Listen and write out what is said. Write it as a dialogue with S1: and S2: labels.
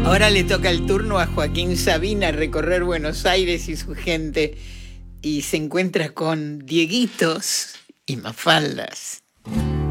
S1: Ahora le toca el turno a Joaquín Sabina recorrer Buenos Aires y su gente y se encuentra con Dieguitos y Mafaldas.